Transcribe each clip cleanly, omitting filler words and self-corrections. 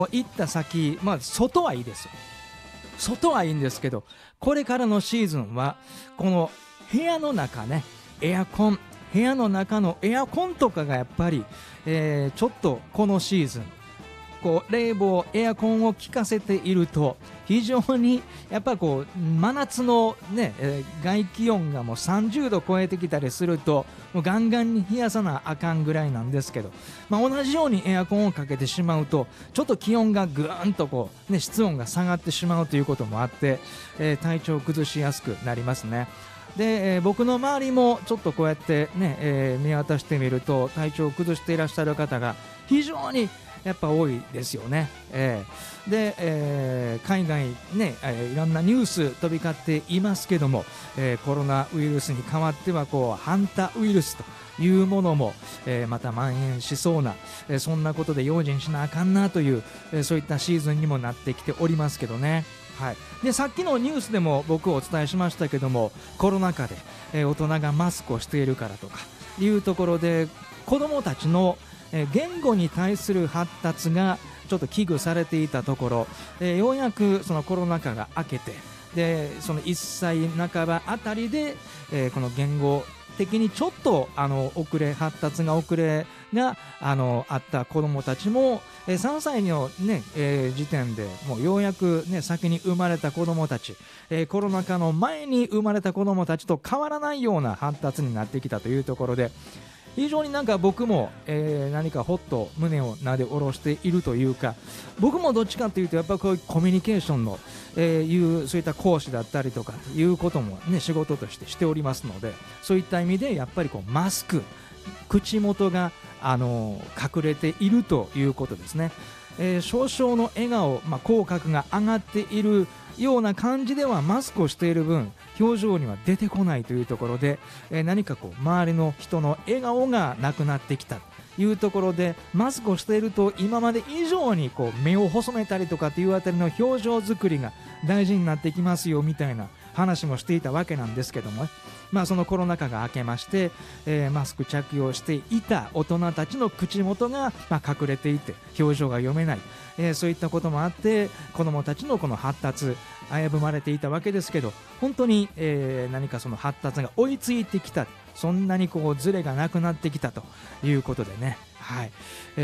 行った先、外はいいですよ。外はいいんですけど、これからのシーズンはこの部屋の中ね、エアコン、部屋の中のエアコンとかがやっぱり、ちょっとこのシーズン冷房エアコンを効かせていると非常にやっぱり真夏のね、外気温がもう30度超えてきたりするともうガンガンに冷やさなあかんぐらいなんですけど、同じようにエアコンをかけてしまうとちょっと気温がぐーんと室温が下がってしまうということもあって、体調を崩しやすくなりますね。で、僕の周りもちょっとこうやってね、見渡してみると体調を崩していらっしゃる方が非常にやっぱ多いですよね。で、海外ね、いろんなニュース飛び交っていますけども、コロナウイルスに代わってはハンタウイルスというものも、また蔓延しそうな、そんなことで用心しなあかんなという、そういったシーズンにもなってきておりますけどね。はい、でさっきのニュースでも僕お伝えしましたけども、コロナ禍で、大人がマスクをしているからとかいうところで子どもたちの言語に対する発達がちょっと危惧されていたところ、ようやくそのコロナ禍が明けて、でその1歳半ばあたりで、この言語的にちょっと発達が遅れがあった子どもたちも、3歳の、時点でもうようやく、先に生まれた子どもたち、コロナ禍の前に生まれた子どもたちと変わらないような発達になってきたというところで、非常に僕も、何かほっと胸をなで下ろしているというか、僕もどっちかというとやっぱこういうコミュニケーションの、そういった講師だったりとかいうことも、仕事としてしておりますので、そういった意味でやっぱりマスク、口元が、隠れているということですね。少々の笑顔、口角が上がっているような感じではマスクをしている分表情には出てこないというところで、何か周りの人の笑顔がなくなってきたというところで、マスクをしていると今まで以上に目を細めたりとかっていうあたりの表情作りが大事になってきますよみたいな話もしていたわけなんですけども、そのコロナ禍が明けまして、マスク着用していた大人たちの口元が、隠れていて表情が読めない、そういったこともあって子どもたちのこの発達危ぶまれていたわけですけど、本当に、何かその発達が追いついてきた、そんなにズレがなくなってきたということでね。はい、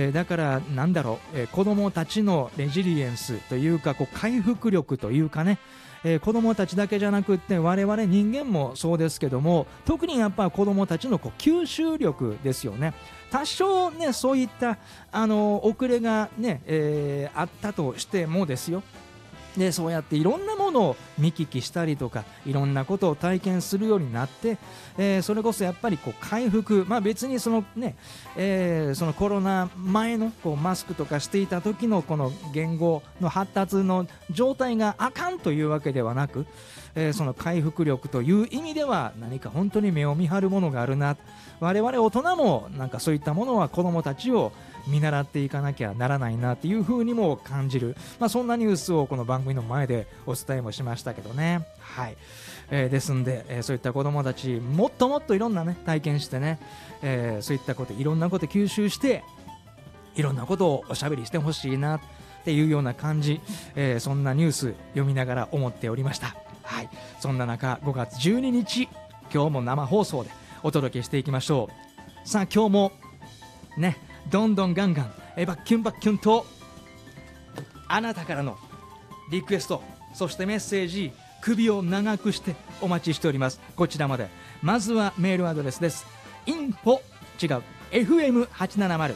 だから子どもたちのレジリエンスというか回復力というかね、子どもたちだけじゃなくって我々人間もそうですけども、特にやっぱ子どもたちの吸収力ですよね。多少ねそういった遅れがね、あったとしてもですよ、でそうやっていろんなものを見聞きしたりとかいろんなことを体験するようになって、それこそやっぱり回復、別にそのコロナ前のマスクとかしていた時のこの言語の発達の状態があかんというわけではなく、その回復力という意味では何か本当に目を見張るものがあるな。我々大人もそういったものは子どもたちを見習っていかなきゃならないなというふうにも感じる、そんなニュースをこの番組の前でお伝えもしましたけどね。はい、ですんで、そういった子どもたちもっともっといろんな体験してね、そういったこといろんなこと吸収していろんなことをおしゃべりしてほしいなっていうような感じ、そんなニュース読みながら思っておりました。はい、そんな中5月12日今日も生放送でお届けしていきましょう。さあ今日もねどんどんガンガンバッキュンバッキュンとあなたからのリクエスト、そしてメッセージ、首を長くしてお待ちしております。こちらまで。まずはメールアドレスです。FM870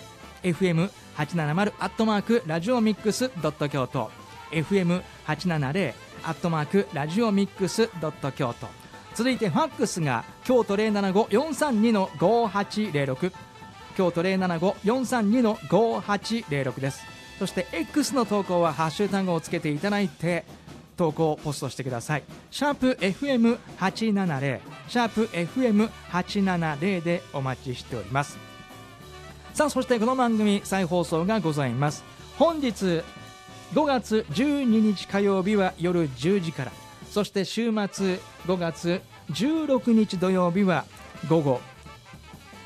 FM870 ラジオミックス京都 FM870 ラジオミックス京都。続いてファックスが京都 075-432-5806 京都 075-432-5806 です。そして X の投稿はハッシュタグをつけていただいて投稿をポストしてください。シャープ FM870 シャープ FM870 でお待ちしております。さあそしてこの番組再放送がございます。本日5月12日火曜日は夜10時から、そして週末5月16日土曜日は午後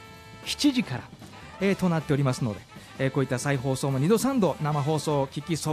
7時から、となっておりますので、こういった再放送も2度3度生放送を聞きそ